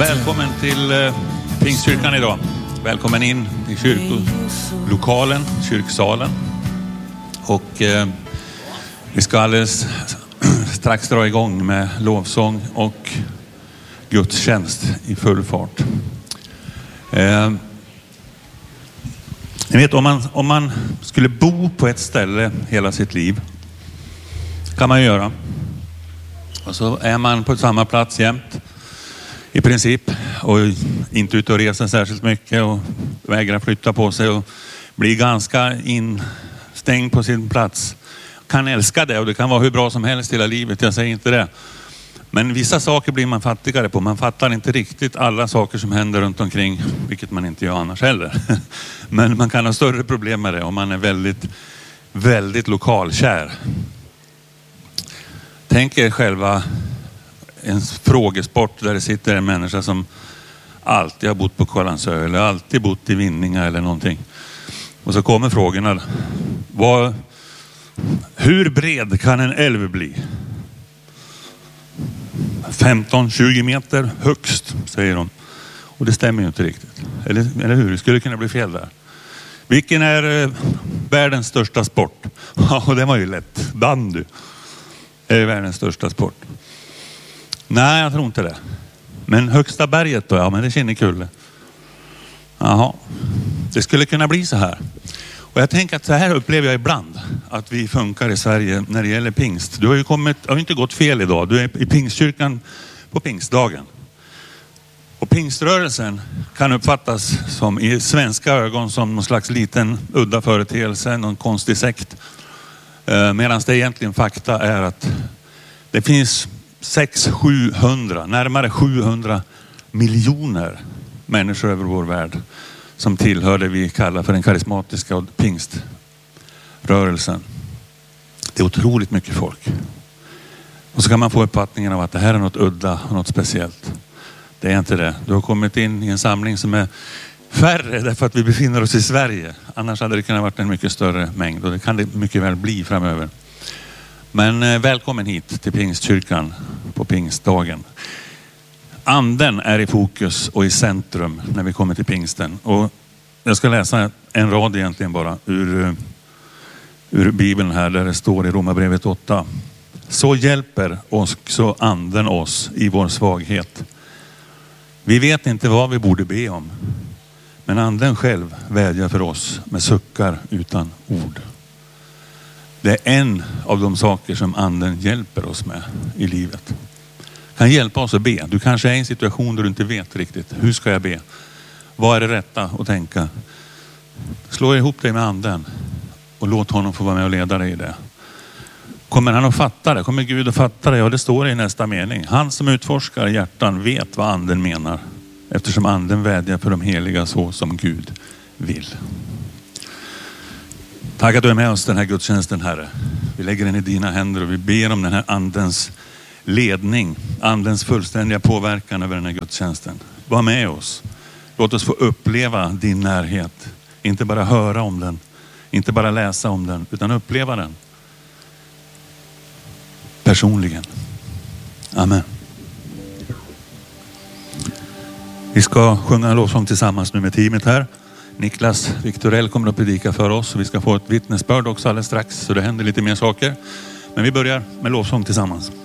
Välkommen till Pingstkyrkan idag. Välkommen in i kyrkolokalen, kyrksalen. Och vi ska alldeles strax dra igång med lovsång och gudstjänst i full fart. Ni vet, om man skulle bo på ett ställe hela sitt liv, kan man ju göra. Och så är man på samma plats jämt i princip och inte ute och reser särskilt mycket och vägrar flytta på sig och blir ganska instängd på sin plats. Kan älska det och det kan vara hur bra som helst hela livet, jag säger inte det. Men vissa saker blir man fattigare på. Man fattar inte riktigt alla saker som händer runt omkring, vilket man inte gör annars heller. Men man kan ha större problem med det om man är väldigt, väldigt lokalkär. Tänk er själva en frågesport där det sitter en människa som alltid har bott på Kållandsö eller alltid bott i Vinninga eller någonting. Och så kommer frågorna. Hur bred kan en älv bli? 15-20 meter högst, säger de. Och det stämmer ju inte riktigt. Eller hur? Det skulle kunna bli fel där. Vilken är världens största sport? Ja, det var ju lätt. Bandy är världens största sport. Nej, jag tror inte det. Men högsta berget då? Ja, men det känner kul. Jaha, det skulle kunna bli så här. Och jag tänker att så här upplever jag ibland att vi funkar i Sverige när det gäller pingst. Du har ju har inte gått fel idag. Du är i Pingstkyrkan på pingstdagen. Och pingströrelsen kan uppfattas som i svenska ögon som någon slags liten udda företeelse, någon konstig sekt. Medan det egentligen fakta är att det finns 600-700, närmare 700 miljoner människor över vår värld som tillhör det vi kallar för den karismatiska och pingströrelsen. Det är otroligt mycket folk. Och så kan man få uppfattningen av att det här är något udda och något speciellt. Det är inte det. Du har kommit in i en samling som är färre därför att vi befinner oss i Sverige. Annars hade det kunnat varit en mycket större mängd och det kan det mycket väl bli framöver. Men välkommen hit till Pingstkyrkan på pingstdagen. Anden är i fokus och i centrum när vi kommer till pingsten. Och jag ska läsa en rad egentligen bara ur Bibeln här där det står i Romarbrevet 8. Så hjälper också anden oss i vår svaghet. Vi vet inte vad vi borde be om. Men anden själv vädjar för oss med suckar utan ord. Det är en av de saker som anden hjälper oss med i livet. Kan hjälpa oss att be. Du kanske är i en situation där du inte vet riktigt. Hur ska jag be? Vad är det rätta att tänka? Slå ihop dig med anden och låt honom få vara med och leda dig i det. Kommer han att fatta det? Kommer Gud att fatta det? Ja, det står i nästa mening. Han som utforskar hjärtan vet vad anden menar. Eftersom anden vädjar för de heliga så som Gud vill. Tack att du är med oss den här gudstjänsten, Herre. Vi lägger den i dina händer och vi ber om den här andens ledning. Andens fullständiga påverkan över den här gudstjänsten. Var med oss. Låt oss få uppleva din närhet. Inte bara höra om den. Inte bara läsa om den. Utan uppleva den. Personligen. Amen. Vi ska sjunga en lovsång tillsammans nu med teamet här. Niklas Viktorell kommer att predika för oss. Vi ska få ett vittnesbörd också alldeles strax. Så det händer lite mer saker. Men vi börjar med lovsång tillsammans.